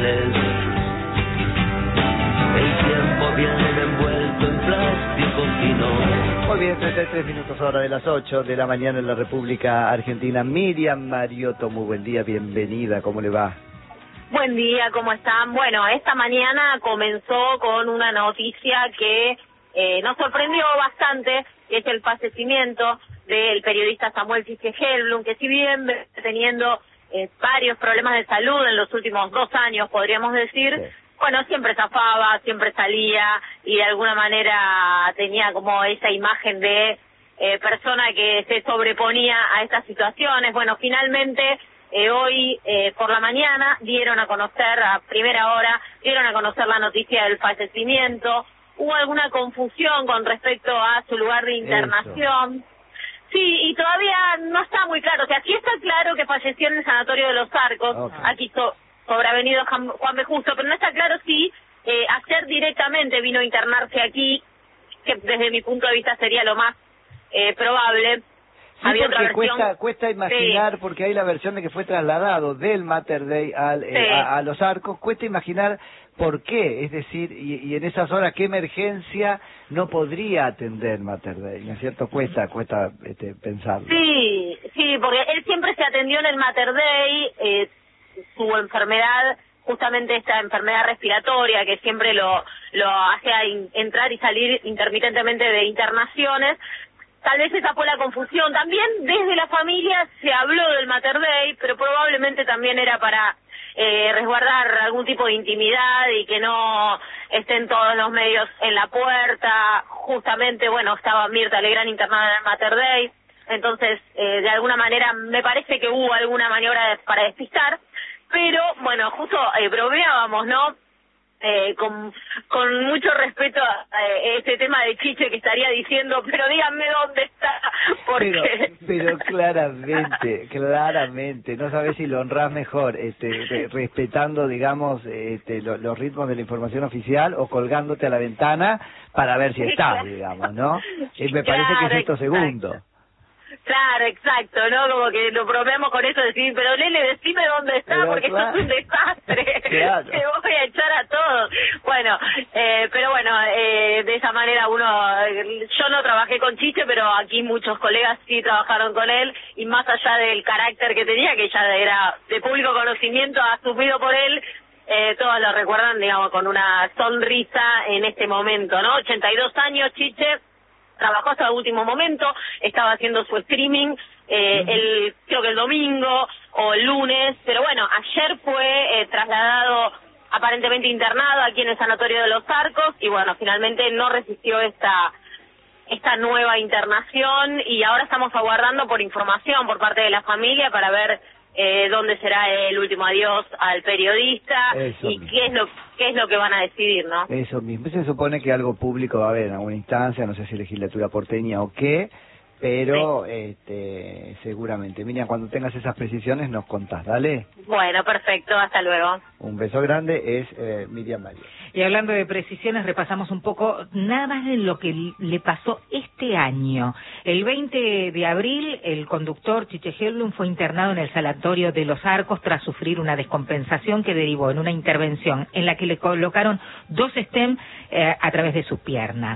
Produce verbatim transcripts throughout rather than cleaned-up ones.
inútiles. El tiempo viene envuelto en plástico fino. Muy bien, treinta y tres minutos ahora de las ocho de la mañana en la República Argentina. Miriam Mariotto, muy buen día, bienvenida, ¿cómo le va? Buen día, ¿cómo están? Bueno, esta mañana comenzó con una noticia que eh, nos sorprendió bastante, que es el fallecimiento del periodista Samuel Chiche Hellblum, que si bien teniendo eh, varios problemas de salud en los últimos dos años, podríamos decir, sí. Bueno, siempre zafaba, siempre salía y de alguna manera tenía como esa imagen de eh, persona que se sobreponía a estas situaciones. Bueno, finalmente... Eh, hoy, eh, por la mañana, dieron a conocer, a primera hora, dieron a conocer la noticia del fallecimiento. Hubo alguna confusión con respecto a su lugar de internación. Eso. Sí, y todavía no está muy claro. O sea, sí está claro que falleció en el Sanatorio de los Arcos, okay. Aquí so, sobre Avenida Juan B. Justo, pero no está claro si eh, ayer directamente vino a internarse aquí, que desde mi punto de vista sería lo más eh, probable. Sí, había porque otra versión, cuesta, cuesta imaginar, sí. Porque hay la versión de que fue trasladado del Mater Dei al, sí. eh, a, a los Arcos, cuesta imaginar por qué, es decir, y, y en esas horas qué emergencia no podría atender Mater Dei, ¿no es cierto? Cuesta, cuesta este, pensarlo. Sí, sí, porque él siempre se atendió en el Mater Dei, eh, su enfermedad, justamente esta enfermedad respiratoria que siempre lo, lo hace a in, entrar y salir intermitentemente de internaciones. Tal vez esa fue la confusión. También desde la familia se habló del Mater Dei, pero probablemente también era para eh, resguardar algún tipo de intimidad y que no estén todos los medios en la puerta. Justamente, bueno, estaba Mirta Legrand internada en el Mater Dei, entonces eh, de alguna manera me parece que hubo alguna maniobra de, para despistar, pero bueno, justo eh, bromeábamos, ¿no? Eh, con, con mucho respeto a, a ese tema de Chiche que estaría diciendo, pero díganme dónde está, porque... Pero, pero claramente, claramente, no sabes si lo honrás mejor, este, re, respetando, digamos, este, lo, los ritmos de la información oficial o colgándote a la ventana para ver si estás, digamos, ¿no? Eh, me parece claro, que es esto segundo. Claro, exacto, ¿no? Como que lo probemos con eso de decir, pero Lele, decime dónde está, pero porque claro. Esto es un desastre, claro. Te voy a echar a todos. Bueno, eh, pero bueno, eh, de esa manera uno, yo no trabajé con Chiche, pero aquí muchos colegas sí trabajaron con él, y más allá del carácter que tenía, que ya era de público conocimiento, asumido por él, eh, todos lo recuerdan, digamos, con una sonrisa en este momento, ¿no? ochenta y dos años, Chiche. Trabajó hasta el último momento, estaba haciendo su streaming, eh, uh-huh. el, creo que el domingo o el lunes, pero bueno, ayer fue eh, trasladado, aparentemente internado aquí en el Sanatorio de los Arcos, y bueno, finalmente no resistió esta esta nueva internación, y ahora estamos aguardando por información por parte de la familia para ver eh, dónde será el último adiós al periodista. Eso y mismo. qué es lo qué es lo que van a decidir, ¿no? Eso mismo. Se supone que algo público va a haber en alguna instancia, no sé si legislatura porteña o qué, pero sí. este seguramente. Miriam, cuando tengas esas precisiones nos contás, dale. Bueno, perfecto, hasta luego. Un beso grande, es eh, Miriam Mariotto. Y hablando de precisiones, repasamos un poco nada más de lo que le pasó este año. El veinte de abril, el conductor Chiche Hellblum fue internado en el Sanatorio de los Arcos tras sufrir una descompensación que derivó en una intervención en la que le colocaron dos stem eh, a través de sus piernas.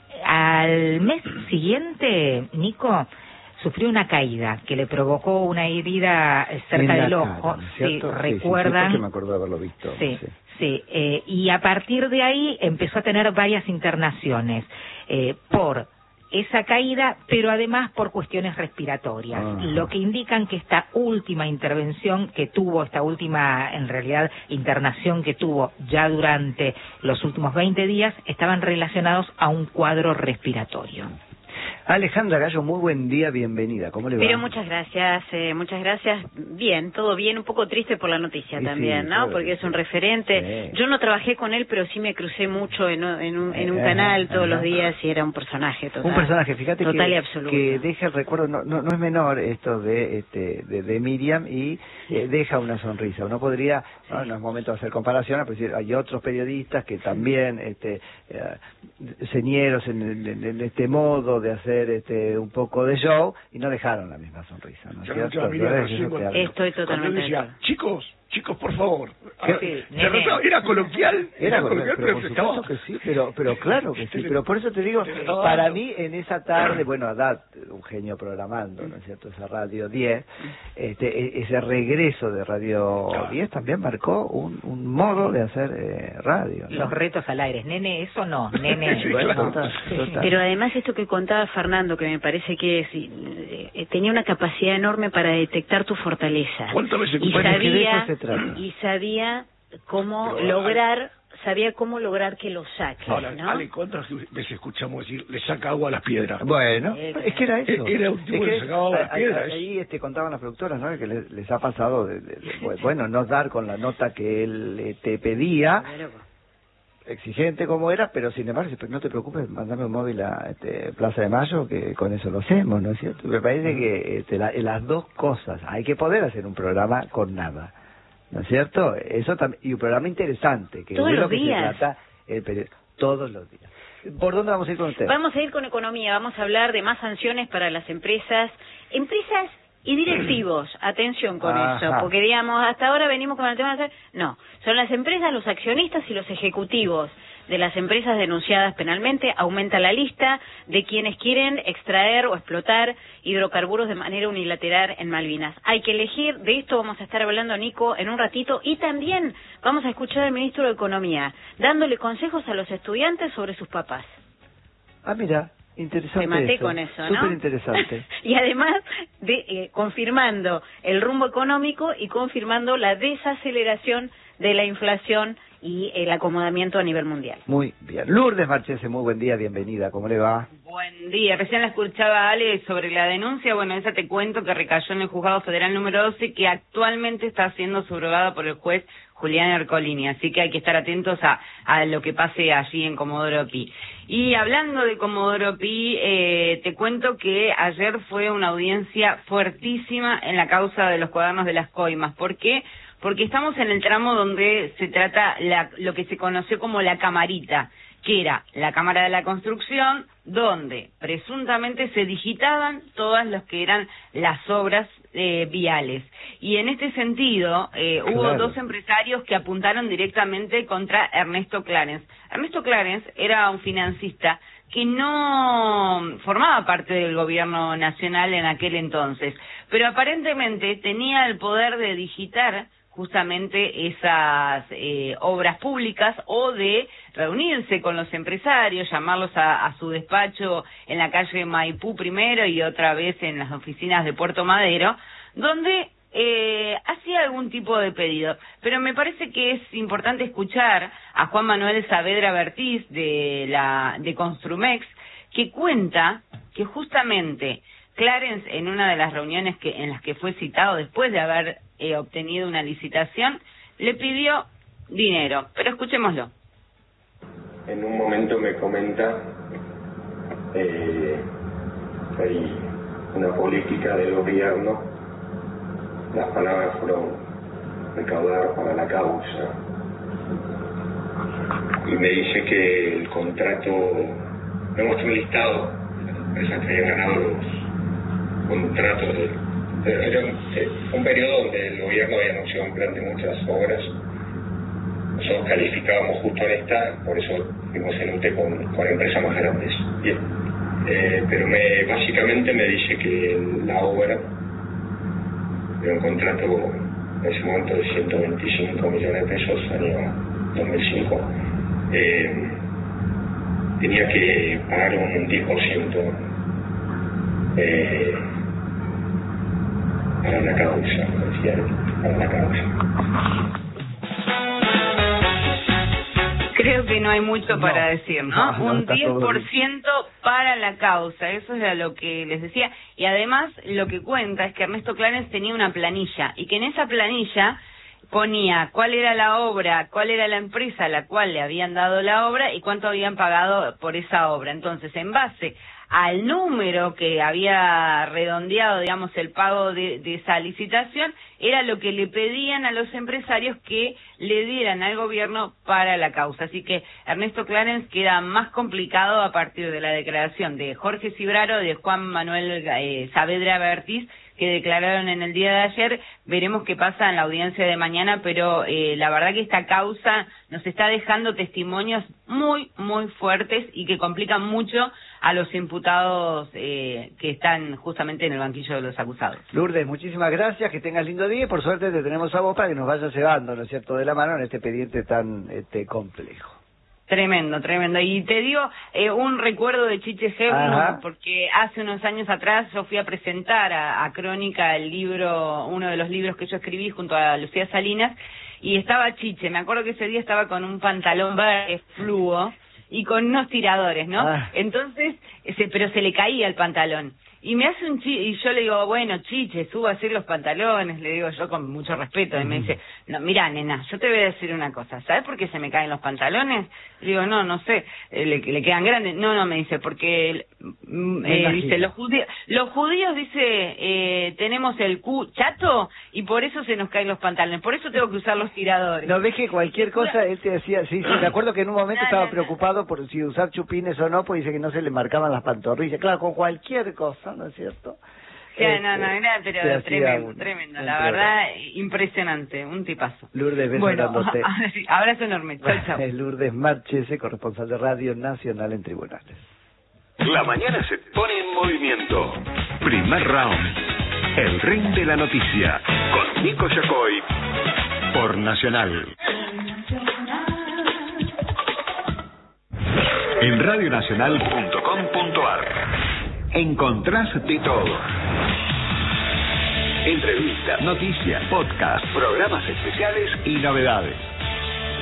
Al mes siguiente, Nico sufrió una caída que le provocó una herida cerca del ojo. Sí, recuerdan. Sí, sí, me acuerdo de haberlo visto. Sí, sí. sí eh, y a partir de ahí empezó a tener varias internaciones eh, por esa caída, pero además por cuestiones respiratorias, ah. lo que indican que esta última intervención que tuvo, esta última, en realidad, internación que tuvo ya durante los últimos veinte días, estaban relacionados a un cuadro respiratorio. Alejandra Gallo, muy buen día, bienvenida. ¿Cómo le va? Pero muchas gracias, eh, muchas gracias. Bien, todo bien, un poco triste por la noticia sí, también, sí, ¿no? Porque es un referente. Sí. Yo no trabajé con él, pero sí me crucé mucho en, en un, en un eh, canal todos ajá. los días y era un personaje total. Un personaje, fíjate total que, y absoluto. que deja el recuerdo, no, no, no es menor esto de este de, de Miriam y sí. eh, deja una sonrisa. Uno podría, sí. no, no es momento de hacer comparaciones, pero hay otros periodistas que también, este, eh, señeros en, en, en este modo de hacer hacer este un poco de show y no dejaron la misma sonrisa, ¿no es cierto? Estoy totalmente de acuerdo. Chicos, chicos, por favor. Sí, ¿Se notaba? ¿Era coloquial? Era coloquial, pero por supuesto que sí, pero, pero claro que sí. Pero por eso te digo, para mí en esa tarde, bueno, Haddad, un genio programando, ¿no es cierto? Esa Radio diez, este, ese regreso de Radio diez también marcó un, un modo de hacer eh, radio, ¿no? Los retos al aire, nene, eso no, nene. Sí, bueno, claro. total, total. Pero además esto que contaba Fernando, que me parece que es, eh, tenía una capacidad enorme para detectar tu fortaleza. ¿Cuántas veces Y bueno, que de eso sabía, se trata. y sabía cómo Pero, lograr, sabía cómo lograr que lo saques, Ahora, ¿no? Ale, ¿cuántas veces escuchamos decir, le saca agua a las piedras? Bueno, Eh, es que era eso. Era un tipo Es que sacaba agua a las ahí- piedras. Ahí este, contaban las productoras, ¿no? Que les, les ha pasado, de, de- de- bueno, no dar con la nota que él eh, te pedía, exigente como era, pero sin embargo, dice, pero no te preocupes, mandame un móvil a este, Plaza de Mayo, que con eso lo hacemos, ¿no es cierto? Me parece que este, la- las dos cosas, hay que poder hacer un programa con nada, ¿no es cierto? Eso también, y un programa interesante, que Todos es de lo los que días. se trata el periodismo, todos los días. ¿Por dónde vamos a ir con usted? Vamos a ir con economía, vamos a hablar de más sanciones para las empresas, empresas y directivos. Atención con Ajá. eso, porque digamos, hasta ahora venimos con el tema de hacer, no, son las empresas, los accionistas y los ejecutivos de las empresas denunciadas penalmente. Aumenta la lista de quienes quieren extraer o explotar hidrocarburos de manera unilateral en Malvinas. Hay que elegir, de esto vamos a estar hablando, Nico, en un ratito, y también vamos a escuchar al ministro de Economía dándole consejos a los estudiantes sobre sus papás. Ah, mira, interesante. Te maté eso. con eso, ¿no? Súper interesante. Y además de eh, confirmando el rumbo económico y confirmando la desaceleración de la inflación y el acomodamiento a nivel mundial. Muy bien. Lourdes Marchese, muy buen día, bienvenida. ¿Cómo le va? Buen día. Recién la escuchaba Ale sobre la denuncia. Bueno, esa te cuento que recayó en el Juzgado Federal número doce, que actualmente está siendo subrogada por el juez Julián Ercolini. Así que hay que estar atentos a, a lo que pase allí en Comodoro Pi. Y hablando de Comodoro Pi, eh, te cuento que ayer fue una audiencia fuertísima en la causa de los cuadernos de las coimas. ¿Por qué? Porque estamos en el tramo donde se trata la, lo que se conoció como la camarita, que era la Cámara de la Construcción, donde presuntamente se digitaban todas las que eran las obras eh, viales. Y en este sentido, eh, Claro. hubo dos empresarios que apuntaron directamente contra Ernesto Clarence. Ernesto Clarence era un financista que no formaba parte del gobierno nacional en aquel entonces, pero aparentemente tenía el poder de digitar justamente esas eh, obras públicas o de reunirse con los empresarios, llamarlos a, a su despacho en la calle Maipú primero y otra vez en las oficinas de Puerto Madero, donde eh, hacía algún tipo de pedido. Pero me parece que es importante escuchar a Juan Manuel Saavedra Bertiz de la de Construmex, que cuenta que justamente Clarence, en una de las reuniones que en las que fue citado después de haber eh, obtenido una licitación, le pidió dinero. Pero escuchémoslo. En un momento me comenta eh, que hay una política del gobierno, las palabras fueron recaudar para la causa, y me dice que el contrato, me muestra un listado de las empresas que habían ganado los contratos de, de, era un, eh, un periodo donde el gobierno había anunciado un plan de muchas obras. Nosotros calificábamos justo en esta, por eso fuimos en U T E con, con empresas más grandes. Bien. Eh, pero me básicamente me dice que la obra era un contrato en ese momento de ciento veinticinco millones de pesos, año dos mil cinco. Eh, tenía que pagar un diez por ciento eh, para la causa, decía, para la causa. Creo que no hay mucho No, para decir, ¿no? no, no, un está diez todo por bien. ciento para la causa, eso es lo que les decía. Y además lo que cuenta es que Ernesto Clarence tenía una planilla y que en esa planilla ponía cuál era la obra, cuál era la empresa a la cual le habían dado la obra y cuánto habían pagado por esa obra. Entonces, en base al número que había redondeado, digamos, el pago de, de esa licitación, era lo que le pedían a los empresarios que le dieran al gobierno para la causa. Así que Ernesto Clarence queda más complicado a partir de la declaración de Jorge Cibraro y de Juan Manuel eh, Saavedra Bertis, que declararon en el día de ayer. Veremos qué pasa en la audiencia de mañana, pero eh, la verdad que esta causa nos está dejando testimonios muy, muy fuertes y que complican mucho a los imputados eh, que están justamente en el banquillo de los acusados. Lourdes, muchísimas gracias, que tengas lindo día y por suerte te tenemos a vos para que nos vayas llevando, ¿no es cierto?, de la mano en este expediente tan este, complejo. Tremendo, tremendo. Y te digo eh, un recuerdo de Chiche Hevlum, porque hace unos años atrás yo fui a presentar a, a Crónica el libro, uno de los libros que yo escribí junto a Lucía Salinas, y estaba Chiche. Me acuerdo que ese día estaba con un pantalón verde fluo y con unos tiradores, ¿no? Ah. Entonces, ese, pero se le caía el pantalón. Y me hace un chi y yo le digo, bueno, Chiche, suba a hacer los pantalones, le digo yo con mucho respeto, y me dice, no, mira, nena, yo te voy a decir una cosa, ¿sabes por qué se me caen los pantalones? Le digo, no, no sé, eh, le, le quedan grandes. No, no, me dice, porque, eh, dice, los judíos, los judíos, dice, eh, tenemos el cu chato, y por eso se nos caen los pantalones, por eso tengo que usar los tiradores. No, ves que cualquier cosa, él te decía, sí, sí, me acuerdo que en un momento no, estaba no, preocupado por si usar chupines o no, pues dice que no se le marcaban las pantorrillas, claro, con cualquier cosa, ¿no es cierto? Sí, este, no, no, era pero tremendo, un, tremendo, un la problema. Verdad, impresionante, un tipazo. Lourdes, beso bueno, dándote. Sí, abrazo enorme, chau, chau. Lourdes Marchese, corresponsal de Radio Nacional en Tribunales. La mañana se pone en movimiento. Primer round, el ring de la noticia, con Nico Yacoy, por Nacional. En radionacional punto com punto ar encontrás de todo. Entrevistas, noticias, podcasts, programas especiales y novedades.